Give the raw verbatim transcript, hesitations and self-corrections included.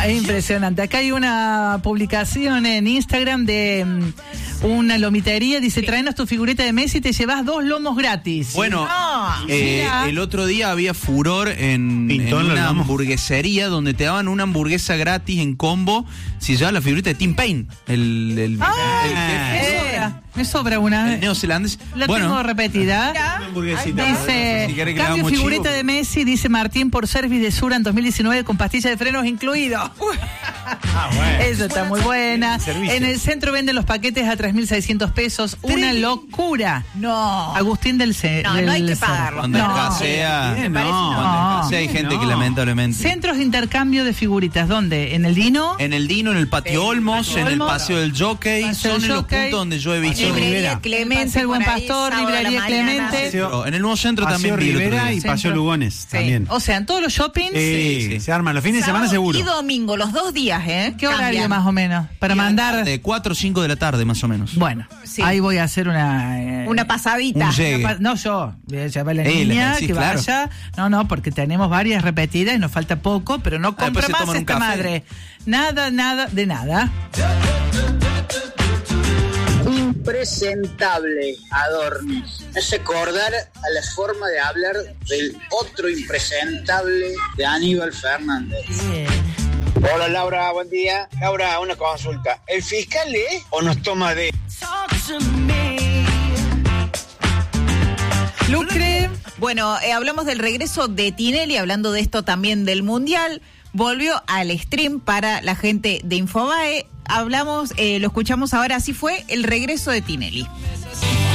es impresionante. Acá hay una publicación en Instagram de um, una lomitería. Dice, sí. Traenos tu figurita de Messi y te llevas dos lomos gratis. Bueno, no. eh, el otro día había furor en, en una hamburguesería donde te daban una hamburguesa gratis en combo si llevabas la figurita de Tim Payne. El, el, ah, el, el, me sobra. Me sobra una. El neozelandés. La bueno, tengo repetida. Una hamburguesita. Dice, si cambio figurita chivo. de Messi, dice Martín, por Service de Sura en dos mil diecinueve con pastilla de frenos incluido. Ah, bueno. Eso está muy buena. En el centro venden los paquetes a tres mil seiscientos pesos. Una locura. No. Agustín del C. No, del no hay que C. pagarlo. Cuando no. escasea, Sí, no. no. Cuando escasea hay gente no. que lamentablemente. Centros de intercambio de figuritas. ¿Dónde? ¿En el Dino? En el Dino, en el Patio Sí. Olmos, Patio en el Olmos. Paseo del Jockey. Paseo Son del en los Jockey. puntos donde yo he visto. Librería Clemente, el Buen por ahí, Pastor, sábado a la Librería mañana. Clemente. Pero en el nuevo centro Paseo también vi el otro Rivera día. y Paseo Centro. Lugones Sí. también. O sea, en todos los shoppings. Sí, sí. se arman los fines de semana Sábado seguro. y domingo, los dos días, ¿eh? ¿Qué horario Cambian. más o menos? Para mandar. De cuatro o cinco de la tarde, más o menos. Bueno, Sí. ahí voy a hacer una. eh, Una pasadita. Un llegue. una pa- No, yo. Voy a llevar a la Eh, niña sí, que claro. vaya. No, no, porque tenemos varias repetidas y nos falta poco, pero no Ah, compra después se más toman un esta café. madre. Nada, nada, de nada. Impresentable, Adorni. Me hace acordar a la forma de hablar del otro impresentable de Aníbal Fernández. Hola Laura, buen día. Laura, una consulta. ¿El fiscal es o nos toma de...? Lucre. Bueno, eh, hablamos del regreso de Tinelli, hablando de esto también del Mundial. Volvió al stream para la gente de Infobae. Hablamos, eh, lo escuchamos ahora, así fue el regreso de Tinelli.